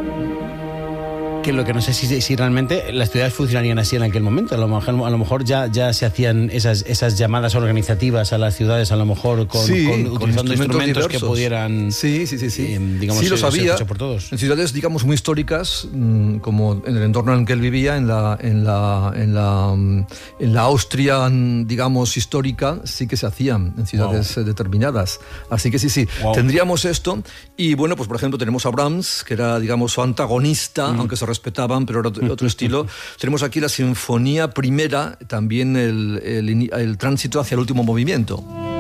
Que lo que no sé si realmente las ciudades funcionarían así en aquel momento. A lo mejor ya se hacían esas llamadas organizativas a las ciudades, a lo mejor utilizando instrumentos que pudieran... Sí. Digamos, sí, los había por todos. en ciudades, digamos, muy históricas, como en el entorno en el que él vivía, en la Austria, digamos, histórica, sí que se hacían en ciudades determinadas. Así que sí, tendríamos esto. Y bueno, pues por ejemplo tenemos a Brahms, que era, digamos, su antagonista, aunque se respetaban, pero era otro estilo. Tenemos aquí la Sinfonía Primera, también el tránsito hacia el último movimiento.